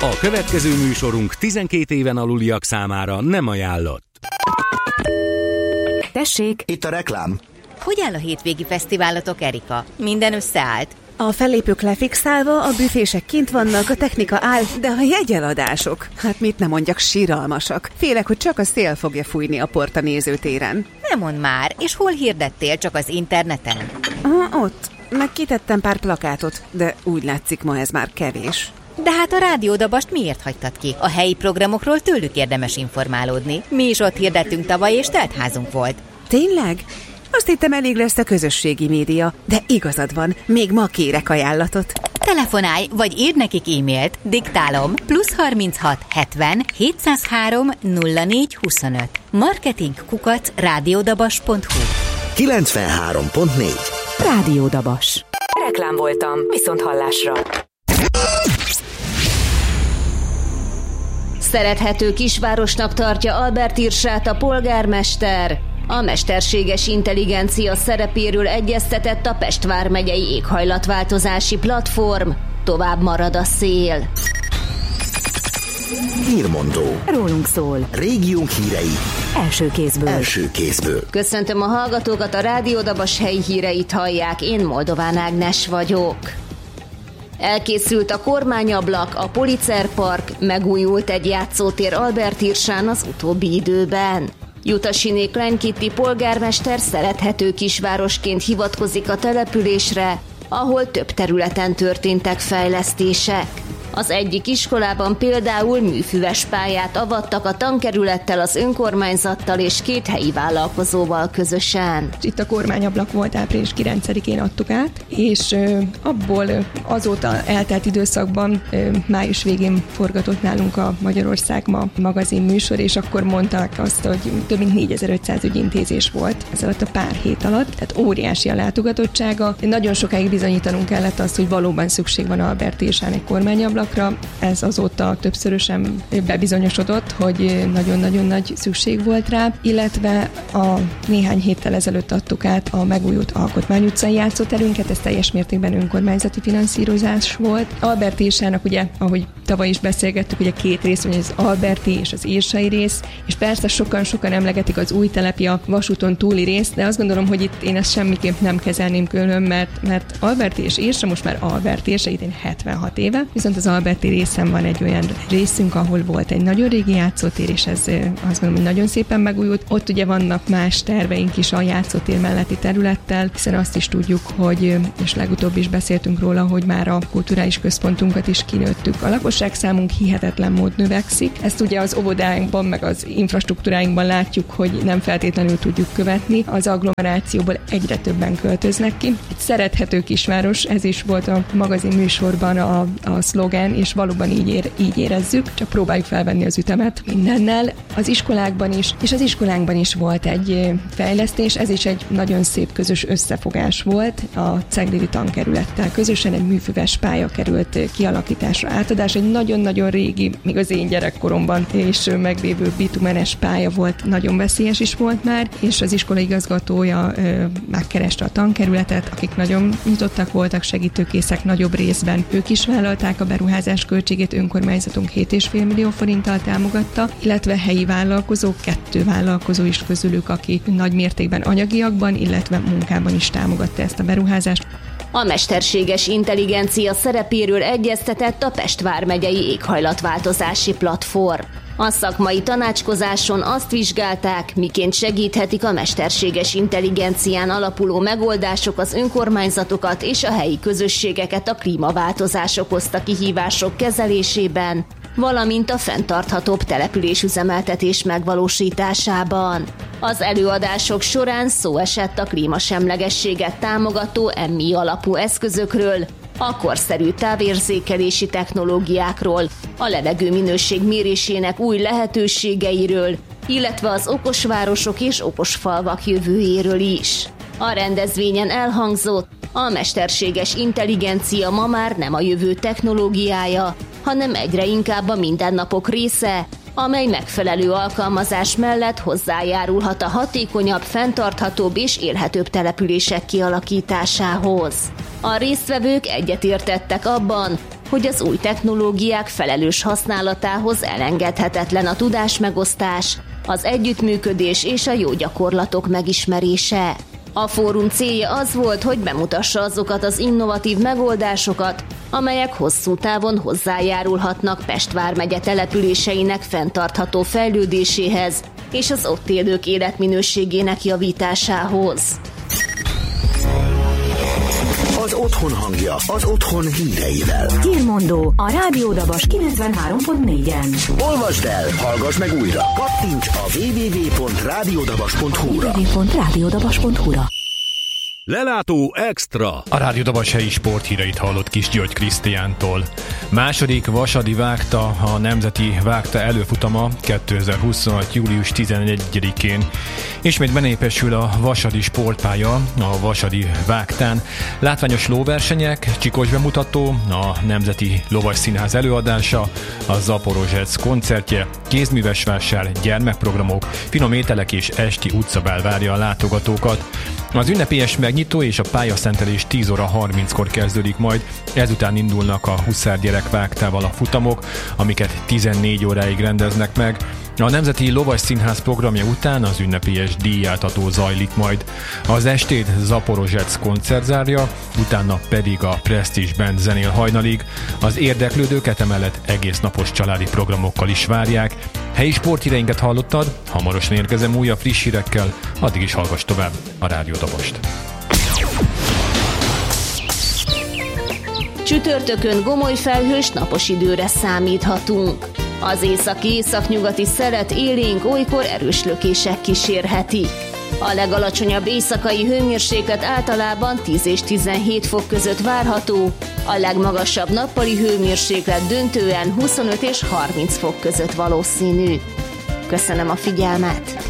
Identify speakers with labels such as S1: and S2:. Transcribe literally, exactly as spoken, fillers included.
S1: A következő műsorunk tizenkét éven aluliak számára nem ajánlott.
S2: Tessék!
S3: Itt a reklám.
S2: Hogy áll a hétvégi fesztiválatok, Erika? Minden összeállt?
S4: A fellépők lefixálva, a büfések kint vannak, a technika áll, de a jegyeladások, hát mit nem mondjak, siralmasak. Félek, hogy csak a szél fogja fújni a port a nézőtéren.
S2: Nem mondd már, és hol hirdettél, csak az interneten?
S4: Ah, ott. Meg kitettem pár plakátot, de úgy látszik, ma ez már kevés.
S2: De hát a rádiódabast miért hagytad ki? A helyi programokról tőlük érdemes informálódni. Mi is ott hirdettünk tavaly, és teltházunk volt.
S4: Tényleg? Azt hittem, elég lesz a közösségi média, de igazad van, még ma kérek ajánlatot.
S2: Telefonálj, vagy írd nekik e-mailt, diktálom, plusz harminchat hetven hétszázhárom nulla négy huszonöt. Marketing kukac rádiódabas pont hu.
S3: kilencvenhárom pont négy.
S5: Rádiódabas. Reklám voltam, viszont hallásra.
S6: Szerethető kisvárosnak tartja Albertírsát a polgármester. A mesterséges intelligencia szerepéről egyeztetett a Pest vármegyei éghajlatváltozási platform. Tovább marad a szél.
S3: Hírmondó.
S5: Rólunk szól.
S3: Régiónk hírei.
S5: Első kézből.
S3: Első kézből.
S6: Köszöntöm a hallgatókat, a Rádiódabas helyi híreit hallják, én Moldován Ágnes vagyok. Elkészült a kormányablak, a Policer Park, megújult egy játszótér Albertírsán az utóbbi időben. Jutasiné Klein-Kitti polgármester szerethető kisvárosként hivatkozik a településre, ahol több területen történtek fejlesztések. Az egyik iskolában például műfüves pályát avattak a tankerülettel, az önkormányzattal és két helyi vállalkozóval közösen.
S7: Itt a kormányablak volt, április kilencedikén adtuk át, és abból azóta eltelt időszakban május végén forgatott nálunk a Magyarország Ma magazin műsor, és akkor mondták azt, hogy több mint négyezer-ötszáz ügyintézés volt ez alatt a pár hét alatt, tehát óriási a látogatottsága. Nagyon sokáig bizonyítanunk kellett azt, hogy valóban szükség van Albertírsán egy kormányablak. Ez azóta többszörösen bebizonyosodott, hogy nagyon-nagyon nagy szükség volt rá, illetve a néhány héttel ezelőtt adtuk át a megújult Alkotmány utcai játszóterünket, ez teljes mértékben önkormányzati finanszírozás volt. Albertírsának ugye, ahogy tavaly is beszélgettük, ugye két rész, hogy az alberti és az írsai rész, és persze sokan-sokan emlegetik az új telepi, a vasúton túli részt, de azt gondolom, hogy itt én ezt semmiképp nem kezelném külön, mert, mert alberti és írsa most már Albertírsa, idén hetvenhat éve, viszont az alberti részen van egy olyan részünk, ahol volt egy nagyon régi játszótér, és ez azt gondolom, hogy nagyon szépen megújult. Ott ugye vannak más terveink is a játszótér melletti területtel, hiszen azt is tudjuk, hogy, és legutóbb is beszéltünk róla, hogy már a kulturális központunkat is kinőttük. A lakosságszámunk hihetetlen mód növekszik. Ezt ugye az óvodáinkban, meg az infrastruktúráinkban látjuk, hogy nem feltétlenül tudjuk követni. Az agglomerációból egyre többen költöznek ki. Egy szerethető kisváros, ez is volt a magazin műsorban a, a szlogen, és valóban így, ér, így érezzük, csak próbáljuk felvenni az ütemet mindennel. Az iskolákban is, és az iskolánkban is volt egy fejlesztés, ez is egy nagyon szép közös összefogás volt a Ceglédi tankerülettel. Közösen egy műfüves pálya került kialakításra, átadás, egy nagyon-nagyon régi, még az én gyerekkoromban és meglévő bitumenes pálya volt, nagyon veszélyes is volt már, és az iskola igazgatója ö, megkereste a tankerületet, akik nagyon nyitottak voltak, segítőkészek nagyobb részben. Ők is vállalták a beruházás költségét, önkormányzatunk hét egész öt millió forinttal támogatta, illetve helyi vállalkozók, kettő vállalkozó is közülük, aki nagy mértékben anyagiakban, illetve munkában is támogatta ezt a beruházást.
S6: A mesterséges intelligencia szerepéről egyeztetett a Pest vármegyei éghajlatváltozási platform. A szakmai tanácskozáson azt vizsgálták, miként segíthetik a mesterséges intelligencián alapuló megoldások az önkormányzatokat és a helyi közösségeket a klímaváltozás okozta kihívások kezelésében, valamint a fenntarthatóbb településüzemeltetés megvalósításában. Az előadások során szó esett a klímasemlegességet támogató em i alapú eszközökről, a korszerű távérzékelési technológiákról, a levegő minőség mérésének új lehetőségeiről, illetve az okos városok és okos falvak jövőjéről is. A rendezvényen elhangzott, a mesterséges intelligencia ma már nem a jövő technológiája, hanem egyre inkább a mindennapok része, amely megfelelő alkalmazás mellett hozzájárulhat a hatékonyabb, fenntarthatóbb és élhetőbb települések kialakításához. A résztvevők egyetértettek abban, hogy az új technológiák felelős használatához elengedhetetlen a tudásmegosztás, az együttműködés és a jó gyakorlatok megismerése. A fórum célja az volt, hogy bemutassa azokat az innovatív megoldásokat, amelyek hosszú távon hozzájárulhatnak Pest vármegye településeinek fenntartható fejlődéséhez és az ott élők életminőségének javításához.
S3: Az otthon hangja, az otthon híreivel.
S5: Hírmondó a Rádió Dabas kilencvenhárom pont négyen.
S3: Olvasd el, hallgass meg újra. Kattints a double-u double-u double-u pont rádiódabas pont hu-ra.
S5: double-u double-u double-u pont rádiódabas pont hu-ra.
S1: Lelátó Extra.
S8: A Rádió Dabas helyi sporthíreit hallott Kis György Krisztiántól. Második vasadi vágta, a Nemzeti Vágta előfutama kétezer-huszonhat. július tizenegyedikén. Ismét benépesül a vasadi sportpálya, a vasadi vágtán. Látványos lóversenyek, csikos bemutató, a Nemzeti Lovasszínház előadása, a Zaporozsec koncertje, kézműves vásár, gyermekprogramok, finom ételek és esti utcabál várja a látogatókat. Az ünnepélyes megnyitó és a pályaszentelés tíz óra harminckor kezdődik majd, ezután indulnak a huszárgyerek vágtával a futamok, amiket tizennégy óráig rendeznek meg. A Nemzeti Lovasszínház programja után az ünnepélyes díjátadó zajlik majd. Az estét Zaporozsec koncert zárja, utána pedig a Prestige Band zenél hajnalig. Az érdeklődőket emellett egész napos családi programokkal is várják. Helyi sporthíreinket hallottad, hamarosan érkezem újabb friss hírekkel, addig is hallgass tovább a Rádió Dabast.
S6: Csütörtökön gomoly felhős napos időre számíthatunk. Az északi-északnyugati szelet élénk, olykor erős lökések kísérhetik. A legalacsonyabb éjszakai hőmérséklet általában tíz és tizenhét fok között várható, a legmagasabb nappali hőmérséklet döntően huszonöt és harminc fok között valószínű. Köszönöm a figyelmet!